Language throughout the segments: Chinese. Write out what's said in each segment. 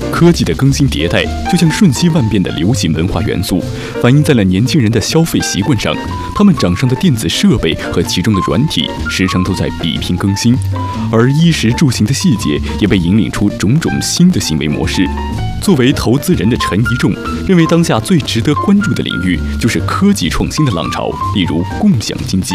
科技的更新迭代就像瞬息万变的流行文化元素，反映在了年轻人的消费习惯上。他们掌上的电子设备和其中的软体时常都在比拼更新，而衣食住行的细节也被引领出种种新的行为模式。作为投资人的陈一仲认为，当下最值得关注的领域就是科技创新的浪潮，例如共享经济。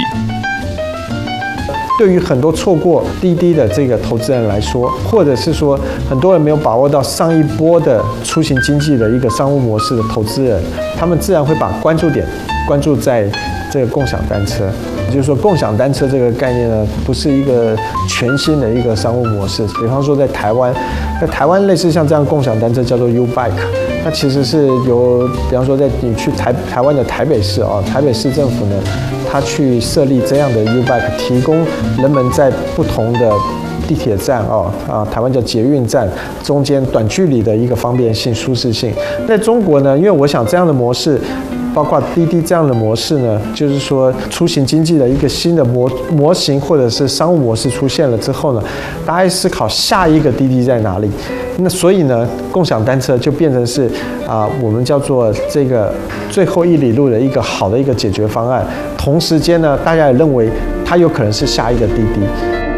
对于很多错过滴滴的这个投资人来说，或者是说很多人没有把握到上一波的出行经济的一个商务模式的投资人，他们自然会把关注点关注在这个共享单车。也就是说，共享单车这个概念呢，不是一个全新的一个商务模式。比方说，在台湾类似像这样共享单车叫做 U-Bike， 它其实是由，比方说你去台湾的台北市啊，台北市政府呢，它去设立这样的 U-Bike， 提供人们在不同的地铁站台湾叫捷运站中间短距离的一个方便性、舒适性。在中国呢，因为我想这样的模式，包括滴滴这样的模式呢，就是说出行经济的一个新的模型或者是商务模式出现了之后呢，大家思考下一个滴滴在哪里。那所以呢，共享单车就变成是我们叫做这个最后一里路的一个好的一个解决方案。同时间呢，大家也认为它有可能是下一个滴滴。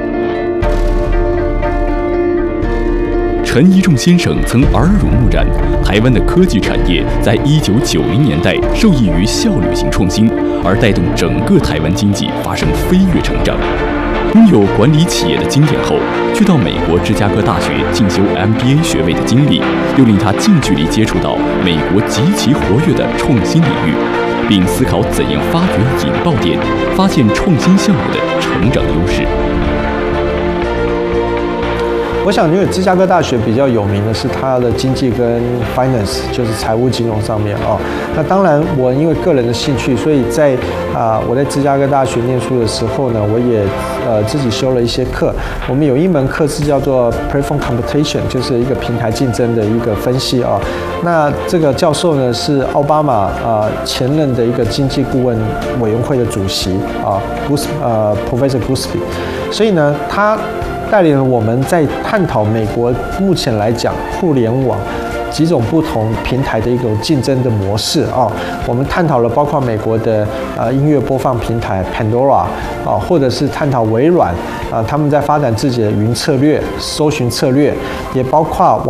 陈一仲先生曾耳濡目染，台湾的科技产业在1990年代受益于效率型创新，而带动整个台湾经济发生飞跃成长。拥有管理企业的经验后，去到美国芝加哥大学进修 MBA 学位的经历，又令他近距离接触到美国极其活跃的创新领域，并思考怎样发掘引爆点，发现创新项目的成长优势。 我想，因为芝加哥大学比较有名的是它的经济跟 finance， 就是财务金融上面那当然，我因为个人的兴趣，所以在我在芝加哥大学念书的时候呢，我也自己修了一些课。我们有一门课是叫做 platform computation， 就是一个平台竞争的一个分析那这个教授呢是奥巴马前任的一个经济顾问委员会的主席Professor Goolsbee， 所以呢他带领了我们在探讨美国目前来讲互联网几种不同平台的一种竞争的模式我们探讨了包括美国的音乐播放平台 Pandora 或者是探讨微软他们在发展自己的云策略、搜寻策略，也包括